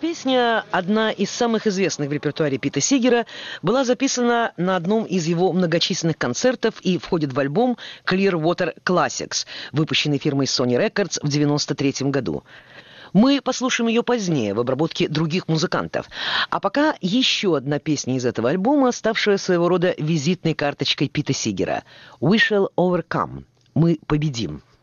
песня, одна из самых известных в репертуаре Пита Сигера, была записана на одном из его многочисленных концертов и входит в альбом Clearwater Classics, выпущенный фирмой Sony Records в 1993 году. Мы послушаем ее позднее, в обработке других музыкантов. А пока еще одна песня из этого альбома, ставшая своего рода визитной карточкой Пита Сигера. «We shall overcome» – «Мы победим».